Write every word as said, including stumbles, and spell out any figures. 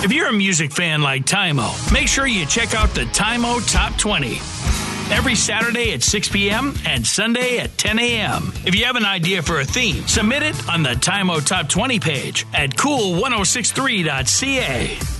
If you're a music fan like Tymo, make sure you check out the Tymo Top twenty. Every Saturday at six p.m. and Sunday at ten a.m. If you have an idea for a theme, submit it on the Tymo Top twenty page at cool ten sixty-three dot c a.